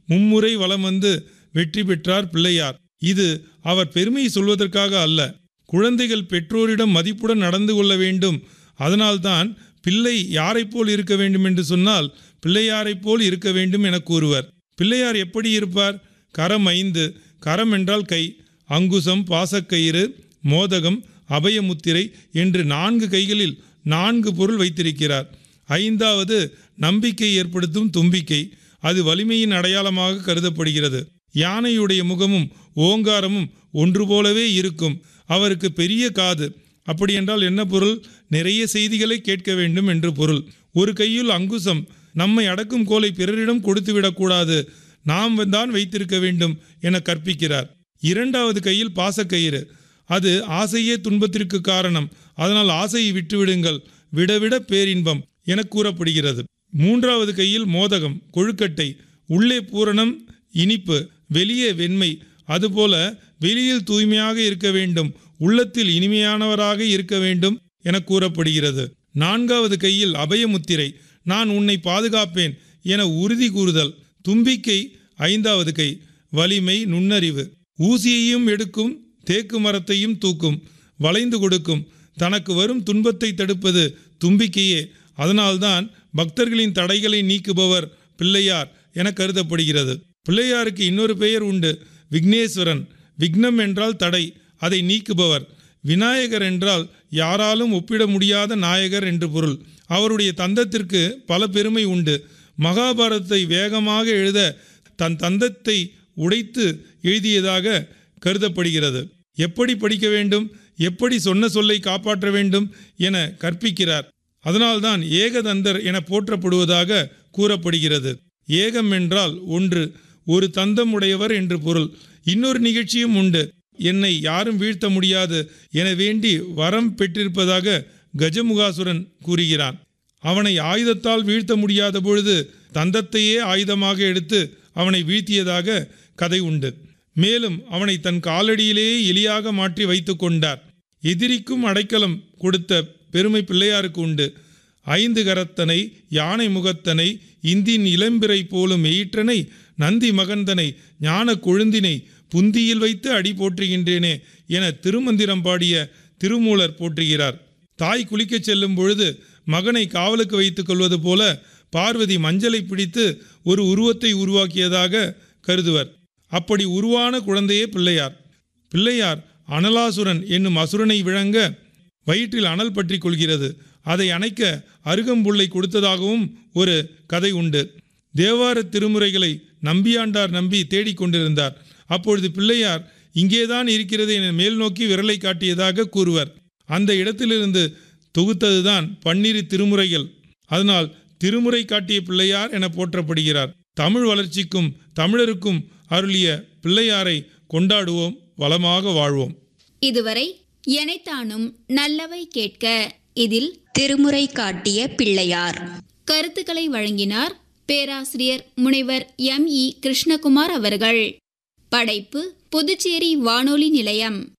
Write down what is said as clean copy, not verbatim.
மும்முறை வலம் வந்து வெற்றி பெற்றார் பிள்ளையார். இது அவர் பெருமை சொல்வதற்காக அல்ல. குழந்தைகள் பெற்றோரிடம் மதிப்புடன் நடந்து கொள்ள வேண்டும். அதனால்தான் பிள்ளை யாரை போல் இருக்க வேண்டும் என்று சொன்னால் பிள்ளையாரை போல் இருக்க வேண்டும் என கூறுவர். பிள்ளையார் எப்படி இருப்பார்? கரம் 5, கரம் என்றால் கை, அங்குசம், பாசக்கயிறு, மோதகம், அபயமுத்திரை என்று 4 கைகளில் 4 பொருள் வைத்திருக்கிறார். 5வது நம்பிக்கை ஏற்படுத்தும் தும்பிக்கை. அது வலிமையின் அடையாளமாக கருதப்படுகிறது. யானையுடைய முகமும் ஓங்காரமும் ஒன்று போலவே இருக்கும். அவருக்கு பெரிய காது. அப்படி என்றால் என்ன பொருள்? நிறைய செய்திகளை கேட்க வேண்டும் என்று பொருள். ஒரு கையில் அங்குசம். நம்மை அடக்கும் கோலை பிறரிடம் கொடுத்துவிடக்கூடாது, நாம் தான் வைத்திருக்க வேண்டும் என கற்பிக்கிறார். 2வது கையில் பாசக்கயிறு. அது ஆசையே துன்பத்திற்கு காரணம். அதனால் ஆசையை விட்டுவிடுங்கள், விடவிட பேரின்பம் என கூறப்படுகிறது. 3வது கையில் மோதகம், கொழுக்கட்டை. உள்ளே பூரணம், இனிப்பு, வெளியே வெண்மை. அதுபோல வெளியில் தூய்மையாக இருக்க வேண்டும், உள்ளத்தில் இனிமையானவராக இருக்க வேண்டும் என கூறப்படுகிறது. 4வது கையில் அபயமுத்திரை. நான் உன்னை பாதுகாப்பேன் என உறுதி கூறுதல். தும்பிக்கை 5வது கை. வலிமை, நுண்ணறிவு. ஊசியையும் எடுக்கும், தேக்கு மரத்தையும் தூக்கும், வளைந்து கொடுக்கும். தனக்கு வரும் துன்பத்தை தடுப்பது தும்பிக்கையே. அதனால்தான் பக்தர்களின் தடைகளை நீக்குபவர் பிள்ளையார் என கருதப்படுகிறது. பிள்ளையாருக்கு இன்னொரு பெயர் உண்டு, விக்னேஸ்வரன். விக்னம் என்றால் தடை, அதை நீக்குபவர். விநாயகர் என்றால் யாராலும் ஒப்பிட முடியாத நாயகர் என்று பொருள். அவருடைய தந்தத்திற்கு பல பெருமை உண்டு. மகாபாரதத்தை வேகமாக எழுத தன் தந்தத்தை உடைத்து எழுதியதாக கருதப்படுகிறது. எப்படி படிக்க வேண்டும், எப்படி சொன்ன சொல்லை காப்பாற்ற வேண்டும் என கற்பிக்கிறார். அதனால்தான் ஏகதந்தர் என போற்றப்படுவதாக கூறப்படுகிறது. ஏகம் என்றால் ஒன்று, ஒரு தந்தம் உடையவர் என்று பொருள். இன்னொரு நிகழ்ச்சியும் உண்டு. என்னை யாரும் வீழ்த்த முடியாது என வேண்டி வரம் பெற்றிருப்பதாக கஜமுகாசுரன் கூறுகிறான். அவனை ஆயுதத்தால் வீழ்த்த முடியாத பொழுது தந்தத்தையே ஆயுதமாக எடுத்து அவனை வீழ்த்தியதாக கதை உண்டு. மேலும் அவனை தன் காலடியிலேயே எலியாக மாற்றி வைத்து கொண்டார். எதிரிக்கும் அடைக்கலம் கொடுத்த பெருமை பிள்ளையாருக்கு உண்டு. 5 கரத்தனை, யானை முகத்தனை, இந்தின் இளம்பிறை போலும் எயிற்றனை, நந்தி மகந்தனை, ஞான கொழுந்தினை புந்தியில் வைத்து அடி போற்றுகின்றேனே என திருமந்திரம் பாடிய திருமூலர் போற்றுகிறார். தாய் குளிக்கச் செல்லும் பொழுது மகனை காவலுக்கு வைத்துக் கொள்வது போல பார்வதி மஞ்சளை பிடித்து ஒரு உருவத்தை உருவாக்கியதாக கருதுவர். அப்படி உருவான குழந்தையே பிள்ளையார். பிள்ளையார் அனலாசுரன் என்னும் அசுரனை விழுங்க வயிற்றில் அனல் பற்றி கொள்கிறது. அதை அணைக்க அருகம்புல்லை கொடுத்ததாகவும் ஒரு கதை உண்டு. தேவார திருமுறைகளை நம்பியாண்டார் நம்பி தேடிக்கொண்டிருந்தார். அப்பொழுது பிள்ளையார் இங்கேதான் இருக்கிறது என மேல் நோக்கி விரலை காட்டியதாக கூறுவர். அந்த இடத்திலிருந்து தொகுத்ததுதான் 12 திருமுறைகள். அதனால் திருமுறை காட்டிய பிள்ளையார் என போற்றப்படுகிறார். தமிழ் வளர்ச்சிக்கும் தமிழருக்கும் அருளிய பிள்ளையாரை கொண்டாடுவோம், வளமாக வாழ்வோம். இதுவரை எனைத்தானும் நல்லவை கேட்க இதில் திருமுறை காட்டிய பிள்ளையார் கருத்துக்களை வழங்கினார் பேராசிரியர் முனைவர் ME கிருஷ்ணகுமார் அவர்கள். படைப்பு புதுச்சேரி வானொலி நிலையம்.